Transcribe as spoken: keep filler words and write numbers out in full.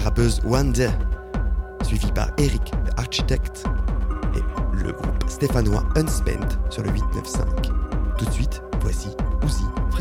rappeuse Wanda, suivi par Eric the Architect et le groupe stéphanois Unspent sur le huit neuf cinq. Tout de suite, voici Uzi